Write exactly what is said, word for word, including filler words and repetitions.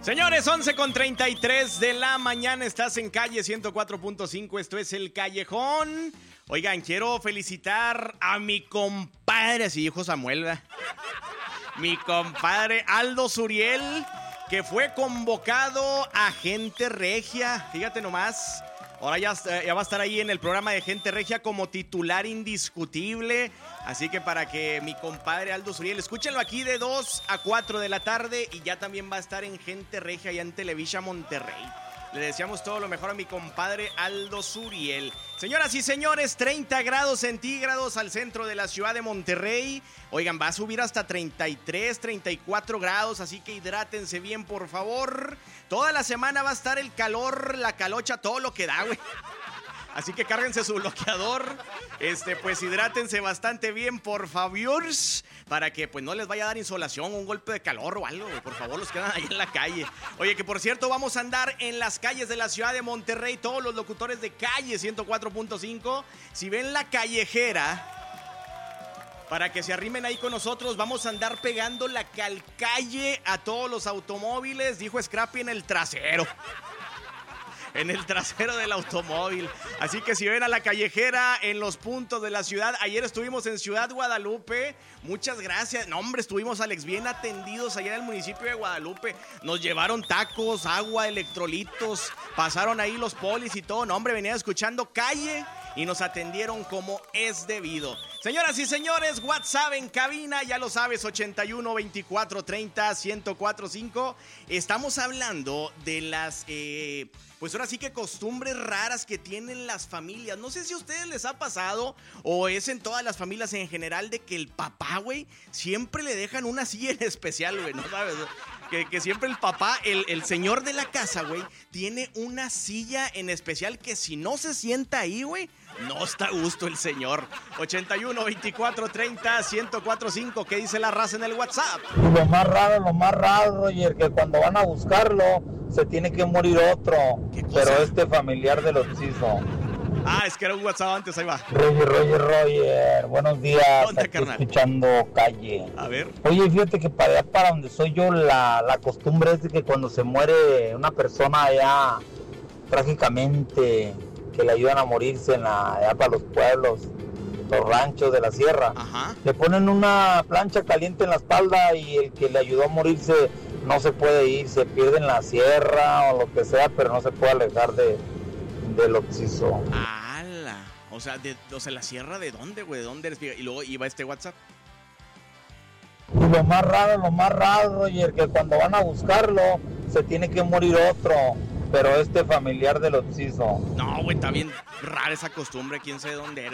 Señores, once con treinta y tres de la mañana, estás en Calle ciento cuatro punto cinco, esto es El Callejón. Oigan, quiero felicitar a mi compadre, así dijo Samuel, ¿verdad? Mi compadre Aldo Zuriel, que fue convocado a Gente Regia, fíjate nomás. Ahora ya, ya va a estar ahí en el programa de Gente Regia como titular indiscutible. Así que para que mi compadre Aldo Zuriel, escúchenlo aquí de dos a cuatro de la tarde y ya también va a estar en Gente Regia allá en Televisa Monterrey. Le deseamos todo lo mejor a mi compadre Aldo Zuriel. Señoras y señores, treinta grados centígrados al centro de la ciudad de Monterrey. Oigan, va a subir hasta treinta y tres, treinta y cuatro grados, así que hidrátense bien, por favor. Toda la semana va a estar el calor, la calocha, todo lo que da, güey. Así que cárguense su bloqueador, este, pues hidrátense bastante bien, por favor, para que pues no les vaya a dar insolación, un golpe de calor o algo, por favor, los quedan ahí en la calle. Oye, que por cierto, vamos a andar en las calles de la ciudad de Monterrey, todos los locutores de Calle ciento cuatro punto cinco, si ven la callejera, para que se arrimen ahí con nosotros, vamos a andar pegando la calcalle a todos los automóviles, dijo Scrappy, en el trasero. En el trasero del automóvil. Así que si ven a la callejera en los puntos de la ciudad, ayer estuvimos en Ciudad Guadalupe, muchas gracias, no hombre, estuvimos, Alex, bien atendidos allá en el municipio de Guadalupe, nos llevaron tacos, agua, electrolitos, pasaron ahí los polis y todo, no hombre, venían escuchando Calle y nos atendieron como es debido. Señoras y señores, WhatsApp en cabina, ya lo sabes, ochenta y uno, veinticuatro, treinta, ciento cuatro punto cinco. Estamos hablando de las, eh, pues ahora sí que costumbres raras que tienen las familias. No sé si a ustedes les ha pasado o es en todas las familias en general de que el papá, güey, siempre le dejan una silla en especial, güey, ¿no sabes? Que, que siempre el papá, el, el señor de la casa, güey, tiene una silla en especial que si no se sienta ahí, güey, no está a gusto el señor. ochenta y uno, veinticuatro, treinta, ciento cuatro punto cinco. ¿Qué dice la raza en el WhatsApp? Lo más raro, lo más raro, Roger, que cuando van a buscarlo se tiene que morir otro. Pero este familiar de los hizo. Ah, es que era un WhatsApp antes, ahí va. Roger, Roger, Roger, buenos días. ¿Dónde, aquí carnal? Escuchando Calle. A ver. Oye, fíjate que para allá, para donde soy yo, la, la costumbre es de que cuando se muere una persona allá, trágicamente, que le ayudan a morirse en la, allá para los pueblos, los ranchos de la sierra, Ajá. le ponen una plancha caliente en la espalda y el que le ayudó a morirse no se puede ir, se pierde en la sierra o lo que sea, pero no se puede alejar de, de lo que se hizo. ¡Hala! O sea, de, o sea, ¿la sierra de dónde, güey? ¿De dónde eres? Y luego iba este WhatsApp. Y lo más raro, lo más raro, Roger, que cuando van a buscarlo se tiene que morir otro, pero este familiar de los hizo. No, güey, está bien rara esa costumbre, quién sabe dónde era.